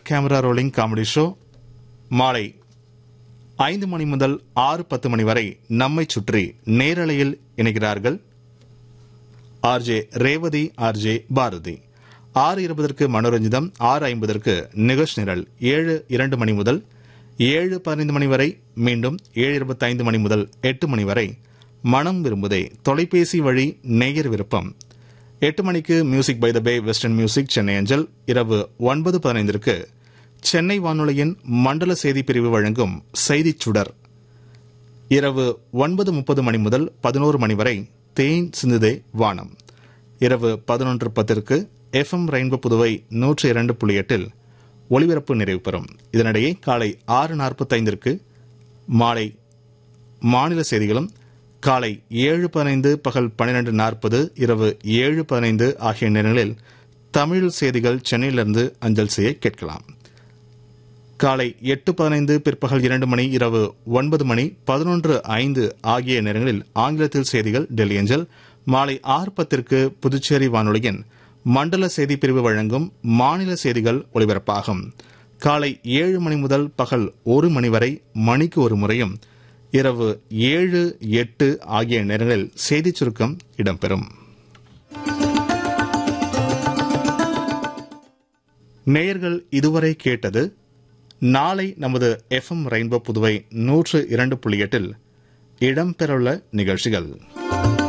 Cut camera rolling comedy show மாலை 5 மணி முதல் 6:10 மணி வரை நம்மை சுற்றி நேரலையில் இணைகிறார்கள் ஆர்ஜே ரேவதி, ஆர்ஜே பாரதி. 6:20 மனோரஞ்சிதம், 6:50 நிகழ்ச்சி நிரல். 7:02 மணி முதல் 7:15 மணி வரை, மீண்டும் 7:25 மணி முதல் 8 மணி வரை மனம் விரும்புதே தொலைபேசி வழி நேயர் விருப்பம். 8 மணிக்கு music by the pay western music Chennai அஞ்சல். இரவு 9:15 சென்னை வானொலியின் மண்டல செய்தி பிரிவு வழங்கும் செய்திச் சுடர். இரவு 9:30 மணி முதல் 11 மணி வரை தேன் சிந்துதே வானம். இரவு 11:10 FM ரெயின்போ புதுவை 102.8 ஒலிபரப்பு நிறைவு பெறும். இதனிடையே காலை 6:45 மாலை மாநில செய்திகளும், காலை 7:15 பகல் 12:40 இரவு 7:15 ஆகிய நேரங்களில் தமிழ் செய்திகள் சென்னையிலிருந்து அஞ்சல் செய்ய கேட்கலாம். காலை 8:15 பிற்பகல் 2 மணி இரவு 9 மணி 11:05 ஆகிய நேரங்களில் ஆங்கிலத்தில் செய்திகள் டெல்லி அஞ்சல். மாலை 6:10 புதுச்சேரி வானொலியின் மண்டல செய்தி பிரிவு வழங்கும் மாநில செய்திகள் ஒலிபரப்பாகும். காலை 7 மணி முதல் பகல் 1 மணி வரை மணிக்கு ஒரு முறையும், இரவு 7, 8 ஆகிய நேரங்களில் செய்திச் சுருக்கம் இடம்பெறும். நேயர்கள் இதுவரை கேட்டது நாளை நமது FM ரெயின்போ புதுவை 102.8 இடம்பெறவுள்ள நிகழ்ச்சிகள்.